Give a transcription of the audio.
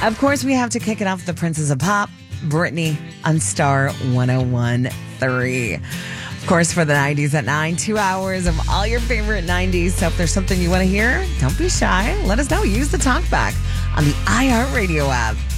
Of course, we have to kick it off with the Princess of Pop, Britney, on Star 101.3. Of course, for the 90s at 9, 2 hours of all your favorite 90s. So if there's something you want to hear, don't be shy. Let us know. Use the talkback on the iHeartRadio app.